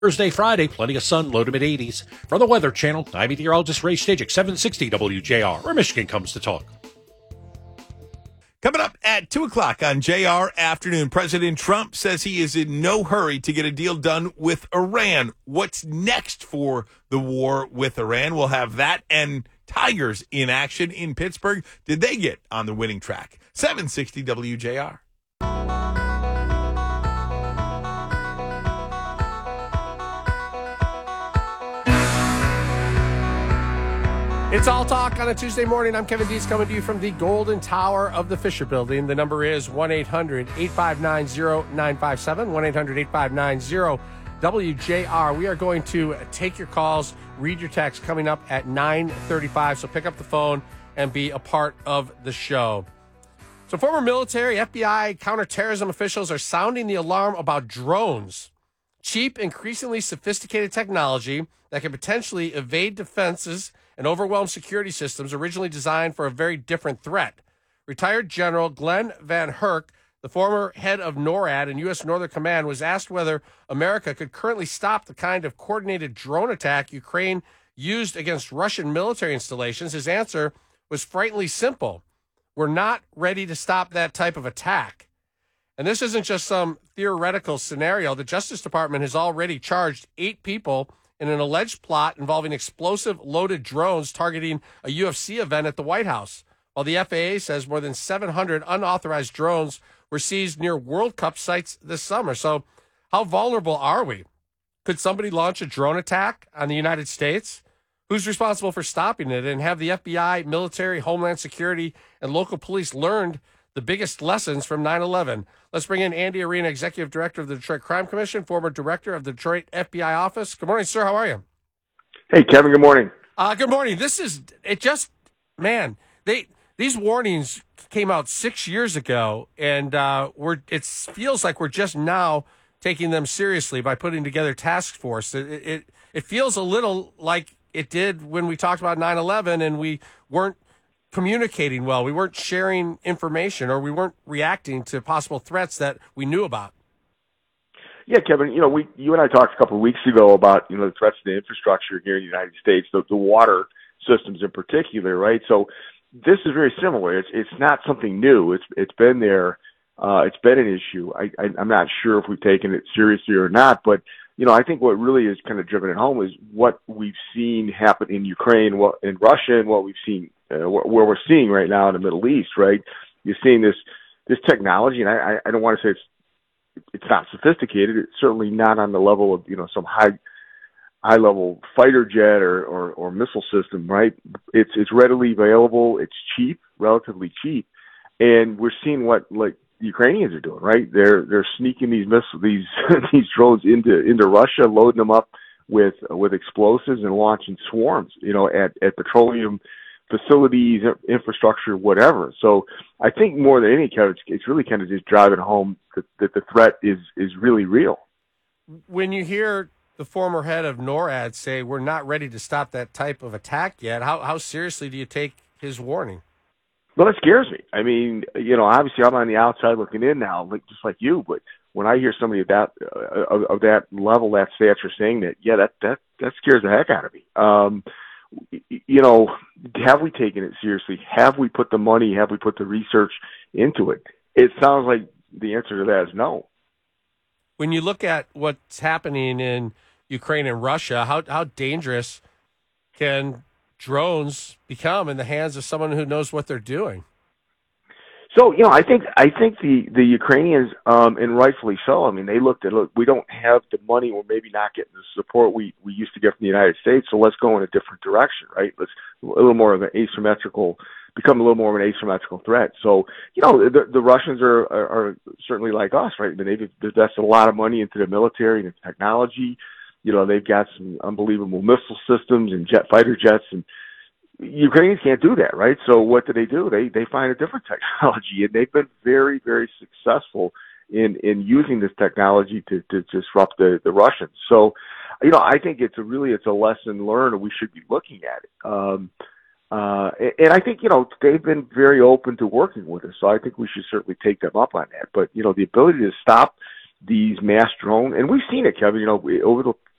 Thursday, Friday, plenty of sun, low to mid-80s. From the Weather Channel, I'm meteorologist Ray Stajic, 760 WJR, where Michigan comes to talk. Coming up at 2 o'clock on JR Afternoon, President Trump says he is in no hurry to get a deal done with Iran. What's next for the war with Iran? We'll have that and Tigers in action in Pittsburgh. Did they get on the winning track? 760 WJR. It's All Talk on a Tuesday morning. I'm Kevin Dees coming to you from the Golden Tower of the Fisher Building. The number is 1-800-859-0957, 1-800-859-WJR. We are going to take your calls, read your texts coming up at 9:35, so pick up the phone and be a part of the show. So former military, FBI, counterterrorism officials are sounding the alarm about drones. Cheap, increasingly sophisticated technology that can potentially evade defenses and overwhelm security systems originally designed for a very different threat. Retired General Glenn Van Herk, the former head of NORAD and U.S. Northern Command, was asked whether America could currently stop the kind of coordinated drone attack Ukraine used against Russian military installations. His answer was frighteningly simple. We're not ready to stop that type of attack. And this isn't just some theoretical scenario. The Justice Department has already charged 8 people in an alleged plot involving explosive loaded drones targeting a UFC event at the White House, while the FAA says more than 700 unauthorized drones were seized near World Cup sites this summer. So how vulnerable are we? Could somebody launch a drone attack on the United States? Who's responsible for stopping it? And have the FBI, military, Homeland Security, and local police learned the biggest lessons from 9/11? Let's bring in Andy Arena, Executive Director of the Detroit Crime Commission, former Director of the Detroit FBI Office. Good morning, sir. How are you? Hey, Kevin. Good morning. Good morning. These warnings came out 6 years ago, and it feels like we're just now taking them seriously by putting together task force. It feels a little like it did when we talked about 9/11 and we weren't communicating well. We weren't sharing information, or we weren't reacting to possible threats that we knew about. Yeah, Kevin, you and I talked a couple of weeks ago about, the threats to the infrastructure here in the United States, the water systems in particular, right? So this is very similar. It's not something new. It's been there. It's been an issue. I'm not sure if we've taken it seriously or not, but I think what really is kind of driven it home is what we've seen happen in Ukraine, in Russia, and what we've seen, where we're seeing right now in the Middle East, right? You're seeing this technology, and I don't want to say it's not sophisticated. It's certainly not on the level of, some high level fighter jet or missile system, right? It's readily available. It's cheap, relatively cheap. And we're seeing what, the Ukrainians are doing, right? They're sneaking these these drones into Russia, loading them up with explosives and launching swarms, at petroleum facilities, infrastructure, whatever. So I think more than any, it's really kind of just driving home that the threat is really real. When you hear the former head of NORAD say we're not ready to stop that type of attack yet, how seriously do you take his warning? Well, it scares me. I mean, obviously I'm on the outside looking in now, just like you, but when I hear somebody of that level, that stature saying that, yeah, that scares the heck out of me. Have we taken it seriously? Have we put the money? Have we put the research into it? It sounds like the answer to that is no. When you look at what's happening in Ukraine and Russia, how dangerous can drones become in the hands of someone who knows what they're doing? So, I think the Ukrainians, and rightfully so, I mean, they look, we don't have the money, or maybe not getting the support we used to get from the United States, so let's go in a different direction, right? Let's become a little more of an asymmetrical threat. So, the Russians are certainly like us, right? I mean, they've invested a lot of money into the military and technology. They've got some unbelievable missile systems and fighter jets, and Ukrainians can't do that, right? So what do? They find a different technology, and they've been very, very successful in using this technology to disrupt the Russians. So, I think it's a lesson learned, and we should be looking at it. And I think, they've been very open to working with us, so I think we should certainly take them up on that. But, the ability to stop these mass drone, and we've seen it, Kevin. Over the